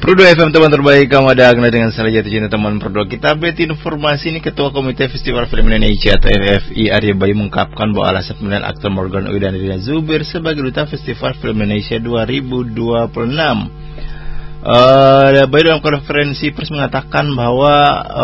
Pro 2 FM teman terbaik, kamu ada Agna dengan saya jatuh cinta teman Pro 2. Kita update informasi ini. Ketua Komite Festival Film Indonesia atau FFI Arya Bayu mengungkapkan bahwa alasan pemilihan aktor Morgan Oey dan Rina Zubir sebagai duta Festival Film Indonesia 2026. Bayu dalam konferensi pers mengatakan bahwa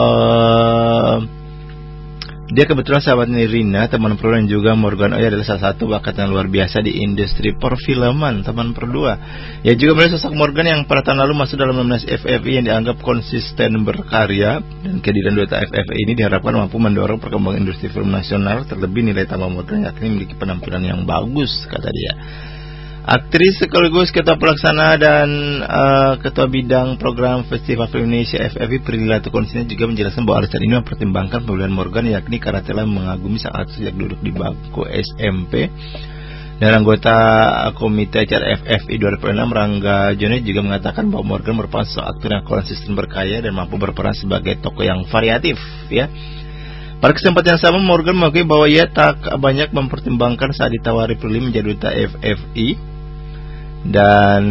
dia kebetulan sahabatnya Rina, teman Pro, dan juga Morgan Oey adalah salah satu bakat yang luar biasa di industri perfilman, teman Pro 2. Ya juga melihat sosok Morgan yang pada tahun lalu masuk dalam nominasi FFI yang dianggap konsisten berkarya, dan kehadiran duta FFI ini diharapkan mampu mendorong perkembangan industri film nasional. Terlebih nilai tambah Morgan yakni memiliki penampilan yang bagus, kata dia. Aktris sekaligus ketua pelaksana dan ketua bidang program Festival Film Indonesia FFI Prilly Latuconsina juga menjelaskan bahwa alasan ini mempertimbangkan pemilihan Morgan yakni karena telah mengagumi sang aktor sejak duduk di bangku SMP. Dan anggota komite acara FFI 2006 Rangga Jone juga mengatakan bahwa Morgan merupakan seorang aktor yang konsisten berkarya dan mampu berperan sebagai tokoh yang variatif, ya. Pada kesempatan yang sama, Morgan mengakui bahwa ia tak banyak mempertimbangkan saat ditawari Prilly menjadi duta FFI. Dan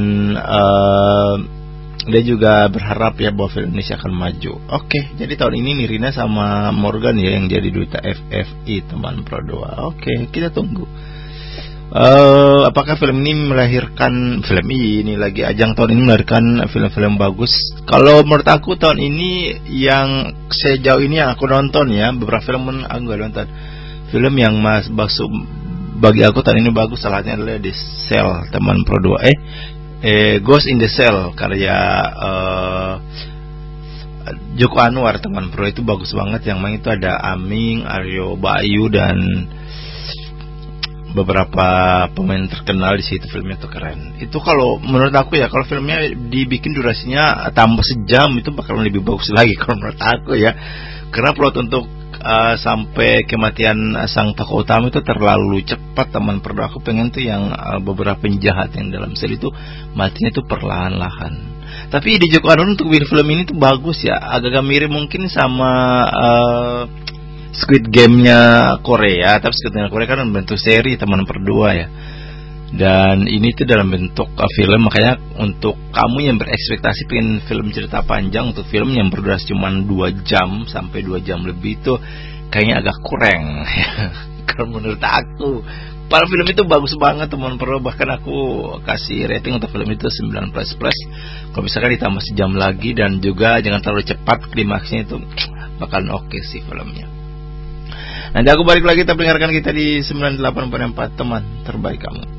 dia juga berharap ya bahwa film Indonesia akan maju. Oke, jadi tahun ini Nirina sama Morgan ya yang jadi duta FFI, teman Pro 2. Oke, kita tunggu. Apakah film ini melahirkan ajang tahun ini melahirkan film-film bagus? Kalau menurut aku tahun ini yang sejauh ini yang aku nonton ya, beberapa film aku gak nonton. Film yang bagi aku tahun ini bagus, salah satunya adalah The Cell, teman Pro 2. Ghost in the Cell karya Joko Anwar, teman Pro, itu bagus banget. Yang main itu ada Aming, Aryo Bayu, dan beberapa pemain terkenal di situ. Filmnya tuh keren. Itu kalau menurut aku ya, kalau filmnya dibikin durasinya tambah sejam itu bakalan lebih bagus lagi kalau menurut aku ya. Karena plot untuk sampai kematian sang tokoh utama itu terlalu cepat, teman Pro. Aku pengen tuh yang beberapa penjahat yang dalam sel itu matinya tuh perlahan-lahan. Tapi ide Joko Anwar untuk bikin film ini tuh bagus ya, agak-agak mirip mungkin sama Squid Game-nya Korea, tapi Squid Game Korea kan bentuk seri, teman Pro 2 ya. Dan ini tuh dalam bentuk film, makanya untuk kamu yang berekspektasi pengen film cerita panjang, untuk film yang berdurasi cuma 2 jam sampai 2 jam lebih itu kayaknya agak kurang. Kalau menurut aku, para film itu bagus banget, teman Pro. Bahkan aku kasih rating untuk film itu 9++. Kalau misalkan ditambah sejam lagi dan juga jangan terlalu cepat klimaksnya, itu bakalan oke sih filmnya. Nanti aku balik lagi, kita dengarkan kita di 98.4 teman terbaik kamu.